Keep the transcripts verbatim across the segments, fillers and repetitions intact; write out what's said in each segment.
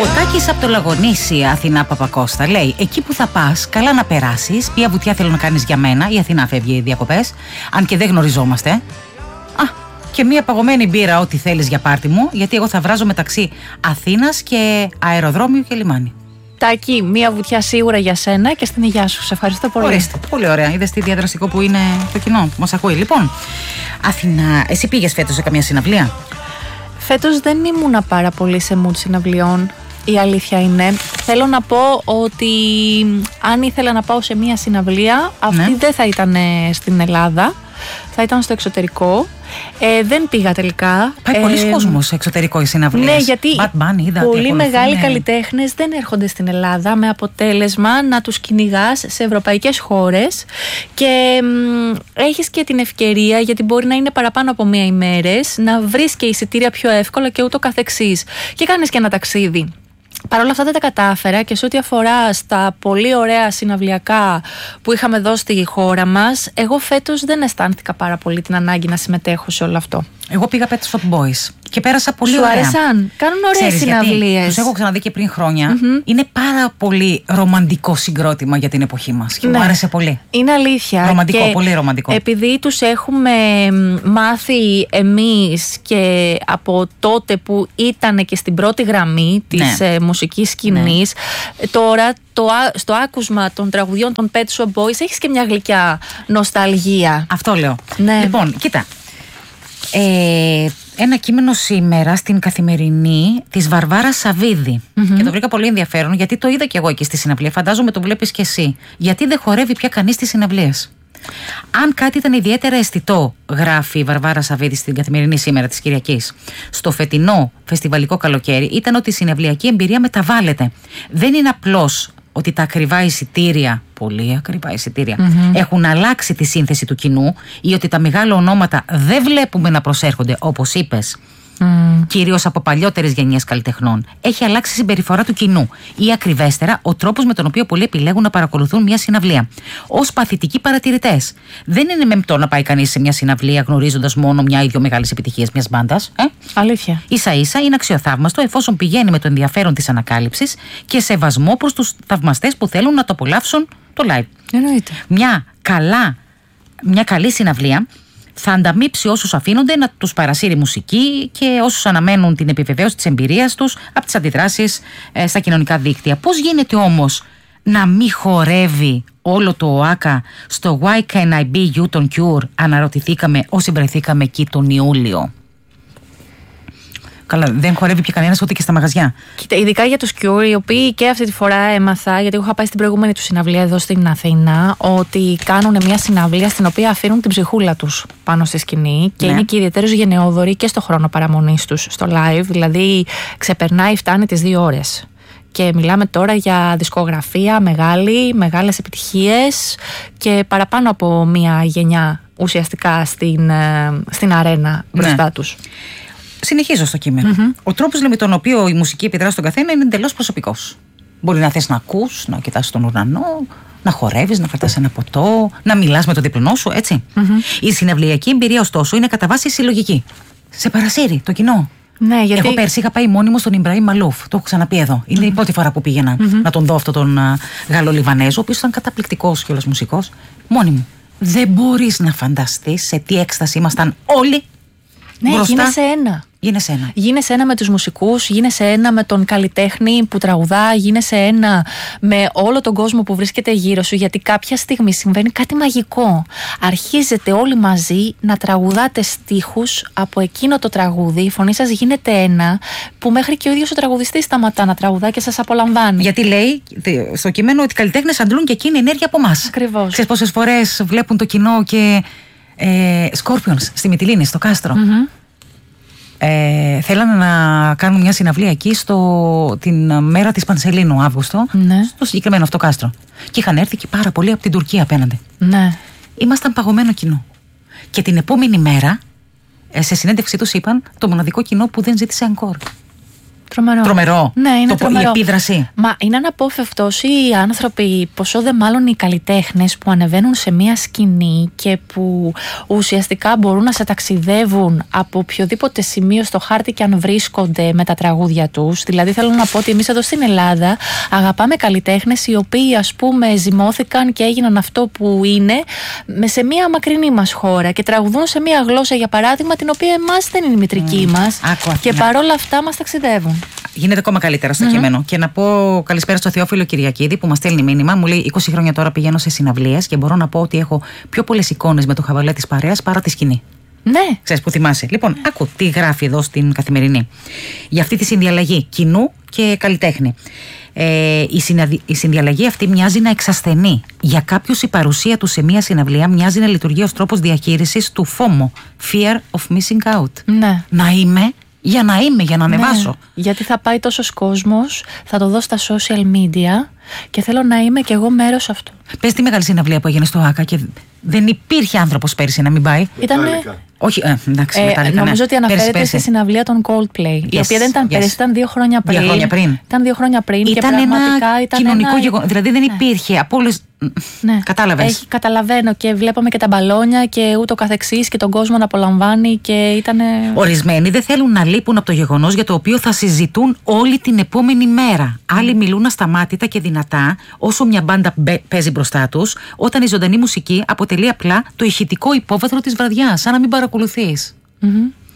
Τάκης από το Λαγονήσι, Αθηνά Παπακώστα, λέει: εκεί που θα πας, καλά να περάσεις. Ποια βουτιά θέλω να κάνεις για μένα? Η Αθηνά φεύγει διακοπές, αν και δεν γνωριζόμαστε. Α, και μία παγωμένη μπύρα, ό,τι θέλεις για πάρτι μου, γιατί εγώ θα βράζω μεταξύ Αθήνας και αεροδρόμιο και λιμάνι. Τάκη, μία βουτιά σίγουρα για σένα και στην υγειά σου. Σε ευχαριστώ πολύ. Ορίστε, πολύ ωραία. Είδες τι διαδραστικό που είναι το κοινό που μας ακούει. Λοιπόν, Αθηνά, εσύ πήγες φέτος σε καμία συναυλία? Φέτος δεν ήμουνα πάρα πολύ σε mood συναυλιών. Η αλήθεια είναι. Θέλω να πω ότι αν ήθελα να πάω σε μία συναυλία, αυτή ναι. δεν θα ήταν στην Ελλάδα, θα ήταν στο εξωτερικό. Ε, δεν πήγα τελικά. Πάει ε, πολλοί κόσμος εξωτερικό οι συναυλίες. Ναι, γιατί Batman, είδα, πολλοί μεγάλοι καλλιτέχνες δεν έρχονται στην Ελλάδα, με αποτέλεσμα να τους κυνηγάς σε ευρωπαϊκές χώρες και μ, έχεις και την ευκαιρία, γιατί μπορεί να είναι παραπάνω από μία ημέρες, να βρεις και εισιτήρια πιο εύκολα και ούτω καθεξής. Και κάνεις και ένα ταξίδι. Παρ' όλα αυτά δεν τα κατάφερα και σε ό,τι αφορά στα πολύ ωραία συναυλιακά που είχαμε δώσει στη χώρα μας, εγώ φέτος δεν αισθάνθηκα πάρα πολύ την ανάγκη να συμμετέχω σε όλο αυτό. Εγώ πήγα Pet Shop Boys και πέρασα πολύ Σου ωραία. Σου άρεσαν? Κάνουν ωραίες συναυλίες. Τους έχω ξαναδεί και πριν χρόνια. Mm-hmm. Είναι πάρα πολύ ρομαντικό συγκρότημα για την εποχή μας και ναι. μου άρεσε πολύ. Είναι αλήθεια. Ρομαντικό, και πολύ ρομαντικό. Επειδή τους έχουμε μάθει εμείς και από τότε που ήταν και στην πρώτη γραμμή της ναι. μουσικής σκηνής, ναι. τώρα το, στο άκουσμα των τραγουδιών των Pet Shop Boys έχεις και μια γλυκιά νοσταλγία. Αυτό λέω. Ναι. Λοιπόν, κοίτα. Ε, ένα κείμενο σήμερα στην Καθημερινή της Βαρβάρας Σαββίδη. Mm-hmm. Και το βρήκα πολύ ενδιαφέρον, γιατί το είδα και εγώ εκεί στη συναυλία. Φαντάζομαι το βλέπεις και εσύ. Γιατί δεν χορεύει πια κανείς στις συναυλίες? Αν κάτι ήταν ιδιαίτερα αισθητό, γράφει η Βαρβάρα Σαββίδη στην Καθημερινή σήμερα της Κυριακής, στο φετινό φεστιβαλικό καλοκαίρι, ήταν ότι η συναυλιακή εμπειρία μεταβάλλεται. Δεν είναι απλώς ότι τα ακριβά εισιτήρια, πολύ ακριβά εισιτήρια, mm-hmm. έχουν αλλάξει τη σύνθεση του κοινού, ή ότι τα μεγάλα ονόματα δεν βλέπουμε να προσέρχονται, όπως είπες, mm. κυρίως από παλιότερες γενιές καλλιτεχνών. Έχει αλλάξει η συμπεριφορά του κοινού, ή ακριβέστερα ο τρόπος με τον οποίο πολλοί επιλέγουν να παρακολουθούν μια συναυλία. Ως παθητικοί παρατηρητές. Δεν είναι μεμπτό να πάει κανείς σε μια συναυλία γνωρίζοντας μόνο μια ή δύο μεγάλες επιτυχίες μιας μπάντας. Ε? Αλήθεια. Ίσα-ίσα είναι αξιοθαύμαστο εφόσον πηγαίνει με το ενδιαφέρον της ανακάλυψης και σεβασμό προς τους θαυμαστές που θέλουν να το απολαύσουν το live. Εννοείται. Μια, καλά, μια καλή συναυλία θα ανταμείψει όσους αφήνονται να τους παρασύρει μουσική και όσους αναμένουν την επιβεβαίωση της εμπειρίας τους από τις αντιδράσεις ε, στα κοινωνικά δίκτυα. Πώς γίνεται όμως να μην χορεύει όλο το ΟΑΚΑ στο Why Can I Be You των Cure? Αναρωτηθήκαμε όσοι βρεθήκαμε εκεί τον Ιούλιο. Καλά, δεν χορεύει πια κανένας ούτε και στα μαγαζιά. Κοίτα, ειδικά για τους Cure, οι οποίοι και αυτή τη φορά έμαθα, γιατί εγώ είχα πάει στην προηγούμενη του συναυλία εδώ στην Αθήνα, ότι κάνουν μια συναυλία στην οποία αφήνουν την ψυχούλα τους πάνω στη σκηνή και ναι. είναι και ιδιαίτερως γενναιόδοροι και στο χρόνο παραμονής τους στο live, δηλαδή ξεπερνάει, φτάνει τις δύο ώρες. Και μιλάμε τώρα για δισκογραφία μεγάλη, μεγάλες επιτυχίες και παραπάνω από μια γενιά ουσιαστικά στην, στην αρένα μπροστά ναι. τους. Συνεχίζω στο κείμενο. Mm-hmm. Ο τρόπος με τον οποίο η μουσική επιδρά στον καθένα είναι εντελώς προσωπικός. Μπορεί να θες να ακούς, να κοιτάς τον ουρανό, να χορεύεις, να κρατάς ένα ποτό, να μιλάς με τον διπλανό σου, έτσι. Mm-hmm. Η συναυλιακή εμπειρία, ωστόσο, είναι κατά βάση συλλογική. Σε παρασύρει το κοινό. Ναι, γιατί... Εγώ πέρσι είχα πάει μόνη μου στον Ιμπραήμ Μαλούφ. Το έχω ξαναπεί εδώ. Είναι mm-hmm. η πρώτη φορά που πήγαινα mm-hmm. να τον δω αυτόν τον uh, Γαλλο-Λιβανέζο, ο οποίος ήταν καταπληκτικός κιόλας μουσικός. Μόνη μου. Δεν μπορείς να φανταστείς σε τι έκσταση ήμασταν όλοι. Ναι, μπροστά. γίνεσαι ένα. Γίνεσαι ένα. Γίνεσαι ένα με τους μουσικούς, γίνεσαι ένα με τον καλλιτέχνη που τραγουδά, γίνεσαι ένα με όλο τον κόσμο που βρίσκεται γύρω σου, γιατί κάποια στιγμή συμβαίνει κάτι μαγικό. Αρχίζετε όλοι μαζί να τραγουδάτε στίχους από εκείνο το τραγούδι, η φωνή σας γίνεται ένα, που μέχρι και ο ίδιος ο τραγουδιστής σταματά να τραγουδά και σας απολαμβάνει. Γιατί λέει στο κείμενο ότι οι καλλιτέχνες αντλούν και εκείνη ενέργεια από εμάς. Ακριβώς. Ξέρεις πόσες φορές βλέπουν το κοινό και ε, Scorpions στη Μυτιλήνη, στο Κάστρο. Mm-hmm. Ε, θέλανε να κάνουν μια συναυλία εκεί στο, την μέρα της Πανσελίνου, Αύγουστο, ναι. στο συγκεκριμένο αυτό κάστρο. Και είχαν έρθει και πάρα πολλοί από την Τουρκία απέναντι. Ναι. Ήμασταν παγωμένο κοινό. Και την επόμενη μέρα, σε συνέντευξή τους είπαν το μοναδικό κοινό που δεν ζήτησε encore. Τρομερό. Τρομερό. Ναι, είναι το, τρομερό. Η επίδραση. Μα είναι αναπόφευκτο όσοι οι άνθρωποι, πόσο δε μάλλον οι καλλιτέχνες που ανεβαίνουν σε μία σκηνή και που ουσιαστικά μπορούν να σε ταξιδεύουν από οποιοδήποτε σημείο στο χάρτη και αν βρίσκονται με τα τραγούδια τους. Δηλαδή θέλω να πω ότι εμείς εδώ στην Ελλάδα αγαπάμε καλλιτέχνες οι οποίοι ας πούμε ζυμώθηκαν και έγιναν αυτό που είναι σε μία μακρινή μας χώρα και τραγουδούν σε μία γλώσσα για παράδειγμα την οποία εμάς δεν είναι η μητρική mm. μας Άκουα, και ναι. παρόλα αυτά μας ταξιδεύουν. Γίνεται ακόμα καλύτερα στο mm-hmm. κείμενο. Και να πω καλησπέρα στο Θεόφιλο Κυριακίδη που μας στέλνει μήνυμα. Μου λέει είκοσι χρόνια τώρα πηγαίνω σε συναυλίες και μπορώ να πω ότι έχω πιο πολλές εικόνες με το χαβαλέ της παρέας παρά τη σκηνή. Ναι. Ξέρεις που θυμάσαι. Λοιπόν, άκου τι γράφει εδώ στην Καθημερινή. Για αυτή τη συνδιαλλαγή κοινού και καλλιτέχνη. Ε, η, συναδι... η συνδιαλλαγή αυτή μοιάζει να εξασθενεί. Για κάποιους η παρουσία του σε μια συναυλία μοιάζει να λειτουργεί ως τρόπος διαχείρισης του φόμο. Fear of missing out. Ναι. Να είμαι. Για να είμαι, για να ανεβάσω. Ναι, γιατί θα πάει τόσος κόσμος, θα το δω στα social media και θέλω να είμαι κι εγώ μέρος αυτού. Πες τη μεγάλη συναυλία που έγινε στο ΆΚΑ και δεν υπήρχε άνθρωπος πέρυσι να μην πάει. Ήτανε... Όχι, ε, εντάξει, ε, Μετάλλικα, νομίζω ναι. ότι αναφέρεται πέρυσι, πέρυσι. στη συναυλία των Coldplay. Yes, η οποία δεν ήταν yes. πέρυσι, ήταν δύο χρόνια πριν. Δύο χρόνια πριν. Ήταν δύο χρόνια πριν ήταν και πραγματικά ένα ήταν κοινωνικό ένα... γεγονός. Δηλαδή δεν υπήρχε ναι. από όλες. Ναι. Κατάλαβες. Έχει, καταλαβαίνω και βλέπαμε και τα μπαλόνια και ούτω καθεξής και τον κόσμο να απολαμβάνει και ήταν. Ορισμένοι δεν θέλουν να λείπουν από το γεγονός για το οποίο θα συζητούν όλη την επόμενη μέρα. Mm. Άλλοι μιλούν ασταμάτητα και δυνατά όσο μια μπάντα παίζει μπροστά τους, όταν η ζωντανή μουσική αποτελεί απλά το ηχητικό υπόβαθρο της βραδιάς, σαν να μην παρακολουθείς. Mm-hmm.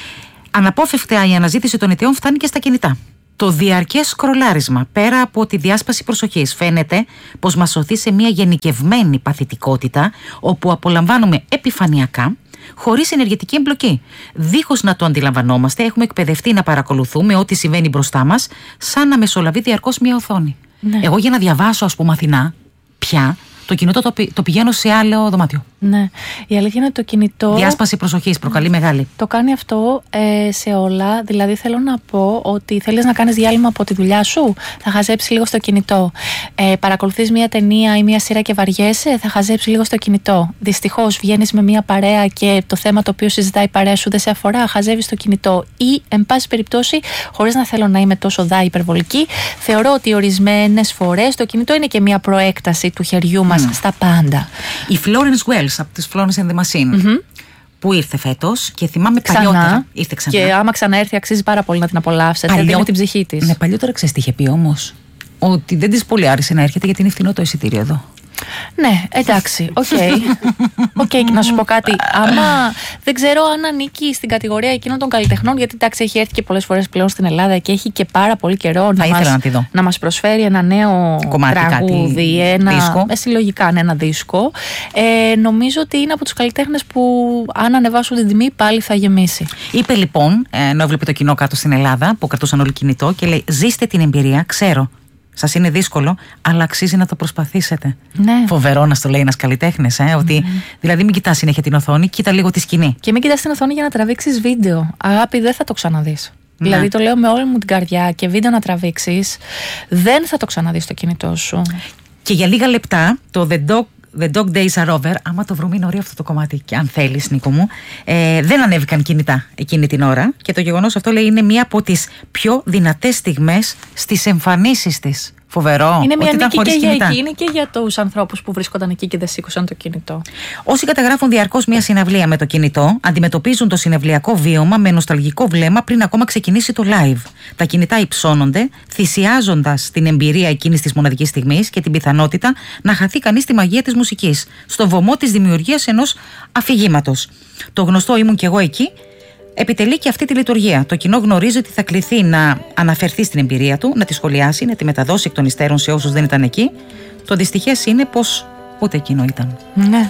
Αναπόφευκτα η αναζήτηση των αιτιών φτάνει και στα κινητά. Το διαρκές σκρολάρισμα, πέρα από τη διάσπαση προσοχής, φαίνεται πως μας σωθεί σε μια γενικευμένη παθητικότητα, όπου απολαμβάνουμε επιφανειακά, χωρίς ενεργητική εμπλοκή. Δίχως να το αντιλαμβανόμαστε, έχουμε εκπαιδευτεί να παρακολουθούμε ό,τι συμβαίνει μπροστά μας, σαν να μεσολαβεί διαρκώς μια οθόνη. Ναι. Εγώ για να διαβάσω, ας πούμε, Αθηνά, πια. Το κινητό το, πη, το πηγαίνω σε άλλο δωμάτιο. Ναι. Η αλήθεια είναι ότι το κινητό. Διάσπαση προσοχής, προκαλεί μεγάλη. Το κάνει αυτό ε, σε όλα. Δηλαδή, θέλω να πω ότι θέλεις να κάνεις διάλειμμα από τη δουλειά σου, θα χαζέψεις λίγο στο κινητό. Ε, παρακολουθείς μια ταινία ή μια σειρά και βαριέσαι, θα χαζέψεις λίγο στο κινητό. Δυστυχώς, βγαίνεις με μια παρέα και το θέμα το οποίο συζητάει η παρέα σου δεν σε αφορά, χαζεύεις το κινητό. Ή, εν πάση περιπτώσει, χωρίς να θέλω να είμαι τόσο δά υπερβολική, θεωρώ ότι ορισμένες φορές το κινητό είναι και μια προέκταση του χεριού μας. Mm. Στα πάντα. Η Florence Wells από τις Florence and the Machine mm-hmm. που ήρθε φέτος και θυμάμαι ξανά, παλιότερα. Ήρθε ξανά. Και άμα ξαναέρθει, αξίζει πάρα πολύ να την απολαύσετε. Παλιό... δίνει την ψυχή της. Ναι, παλιότερα ξέρεις τι είχε πει όμως. Ότι δεν της πολύ άρεσε να έρχεται γιατί είναι φθηνό το εισιτήριο εδώ. Ναι, εντάξει, οκ. Okay. okay, να σου πω κάτι. Άμα δεν ξέρω αν ανήκει στην κατηγορία εκείνων των καλλιτεχνών, γιατί εντάξει, έχει έρθει και πολλές φορές πλέον στην Ελλάδα και έχει και πάρα πολύ καιρό να μας, να, να μας προσφέρει ένα νέο κομμάτι, τραγούδι, ένα δίσκο. Ε, συλλογικά, ναι, ένα δίσκο. Ε, νομίζω ότι είναι από τους καλλιτέχνες που αν ανεβάσουν την τιμή πάλι θα γεμίσει. Είπε λοιπόν, ενώ έβλεπε το κοινό κάτω στην Ελλάδα που κρατούσαν όλοι κινητό και λέει: ζήστε την εμπειρία, ξέρω. Σας είναι δύσκολο, αλλά αξίζει να το προσπαθήσετε. Ναι. Φοβερό να στο λέει ένας καλλιτέχνης, ε, ότι mm. δηλαδή μην κοιτάς συνέχεια την οθόνη, κοίτα λίγο τη σκηνή. Και μην κοιτάς την οθόνη για να τραβήξεις βίντεο. Αγάπη, δεν θα το ξαναδείς. Ναι. Δηλαδή το λέω με όλη μου την καρδιά και βίντεο να τραβήξεις, δεν θα το ξαναδείς στο κινητό σου. Και για λίγα λεπτά το The Dog. The Dog Days Are Over, άμα το βρούμε είναι ωραίο αυτό το κομμάτι και αν θέλεις Νίκο μου, ε, δεν ανέβηκαν κινητά εκείνη την ώρα και το γεγονός αυτό λέει είναι μία από τις πιο δυνατές στιγμές στις εμφανίσεις της. Φοβερό. Είναι μια νίκη και κινητά. για εκείνη και για τους ανθρώπους που βρίσκονταν εκεί και δεν σήκωσαν το κινητό. Όσοι καταγράφουν διαρκώς μια συναυλία με το κινητό, αντιμετωπίζουν το συναυλιακό βίωμα με νοσταλγικό βλέμμα πριν ακόμα ξεκινήσει το live. Τα κινητά υψώνονται, θυσιάζοντας την εμπειρία εκείνης της μοναδικής στιγμής και την πιθανότητα να χαθεί κανείς τη μαγεία της μουσικής, στο βωμό της δημιουργίας ενός αφηγήματος. Το γνωστό ήμουν κι εγώ εκεί. Επιτελεί και αυτή τη λειτουργία. Το κοινό γνωρίζει ότι θα κληθεί να αναφερθεί στην εμπειρία του, να τη σχολιάσει, να τη μεταδώσει εκ των υστέρων σε όσους δεν ήταν εκεί. Το δυστυχές είναι πως ούτε εκείνο ήταν. Ναι.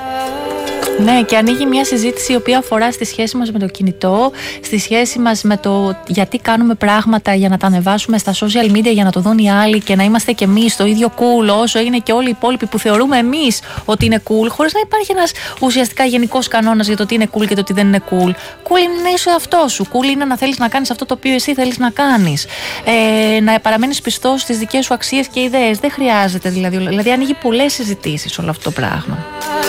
Ναι, και ανοίγει μια συζήτηση η οποία αφορά στη σχέση μας με το κινητό, στη σχέση μας με το γιατί κάνουμε πράγματα για να τα ανεβάσουμε στα social media για να το δουν οι άλλοι και να είμαστε κι εμείς το ίδιο cool όσο είναι και όλοι οι υπόλοιποι που θεωρούμε εμείς ότι είναι cool, χωρίς να υπάρχει ένας ουσιαστικά γενικός κανόνας για το τι είναι cool και το τι δεν είναι cool. Cool είναι να είσαι αυτό σου. Cool είναι να θέλεις να κάνεις αυτό το οποίο εσύ θέλεις να κάνεις. Ε, να παραμένεις πιστός στις δικές σου αξίες και ιδέες. Δεν χρειάζεται δηλαδή. Δηλαδή ανοίγει πολλές συζητήσεις όλο αυτό το πράγμα.